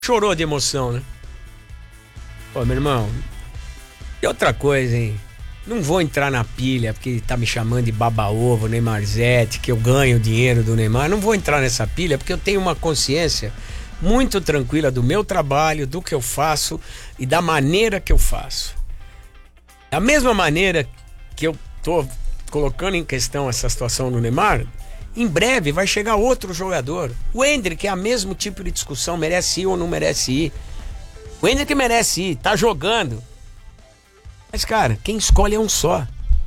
chorou de emoção, né? Pô, meu irmão, e outra coisa, hein? Não vou entrar na pilha porque tá me chamando de baba-ovo, Neymarzete, que eu ganho dinheiro do Neymar. Não vou entrar nessa pilha porque eu tenho uma consciência muito tranquila do meu trabalho, do que eu faço e da maneira que eu faço. Da mesma maneira que eu tô colocando em questão essa situação do Neymar, em breve vai chegar outro jogador. O Endrick é o mesmo tipo de discussão, merece ir ou não merece ir. O Endrick merece ir, tá jogando. Mas, cara, quem escolhe é um só.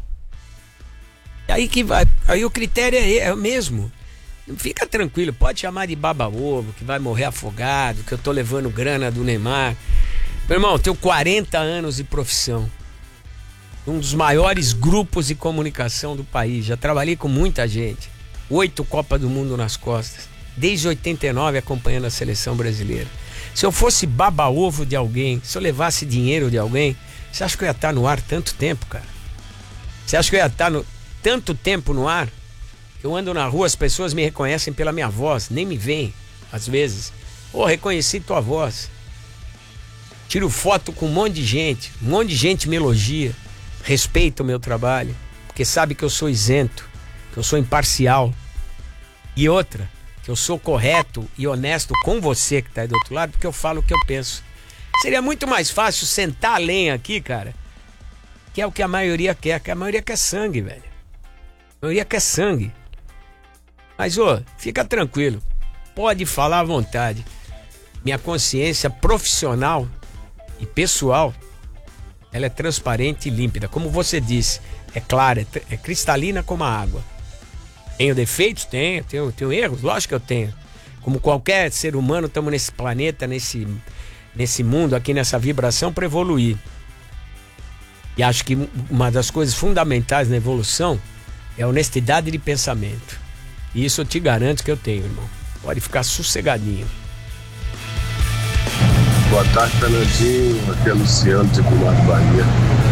Aí que vai. Aí o critério é o mesmo. Fica tranquilo, pode chamar de baba-ovo, que vai morrer afogado, que eu tô levando grana do Neymar. Meu irmão, eu tenho 40 anos de profissão. Um dos maiores grupos de comunicação do país. Já trabalhei com muita gente. 8 Copas do Mundo nas costas. Desde 89 acompanhando a seleção brasileira. Se eu fosse baba-ovo de alguém, se eu levasse dinheiro de alguém, você acha que eu ia estar no ar tanto tempo, cara? Você acha que eu ia estar tanto tempo no ar? Eu ando na rua, as pessoas me reconhecem pela minha voz, nem me veem, às vezes. Reconheci tua voz. Tiro foto com um monte de gente me elogia, respeita o meu trabalho, porque sabe que eu sou isento, que eu sou imparcial. E outra, que eu sou correto e honesto com você que tá aí do outro lado, porque eu falo o que eu penso. Seria muito mais fácil sentar a lenha aqui, cara, que é o que a maioria quer, que a maioria quer sangue, velho. A maioria quer sangue. Mas, fica tranquilo, pode falar à vontade. Minha consciência profissional e pessoal, ela é transparente e límpida. Como você disse, é clara, é cristalina como a água. Tenho defeitos? Tenho erros? Lógico que eu tenho. Como qualquer ser humano, estamos nesse planeta, nesse mundo aqui, nessa vibração para evoluir. E acho que uma das coisas fundamentais na evolução é a honestidade de pensamento. E isso eu te garanto que eu tenho, irmão. Pode ficar sossegadinho. Boa tarde, Fernandinho. Aqui é Luciano de Comando, Bahia.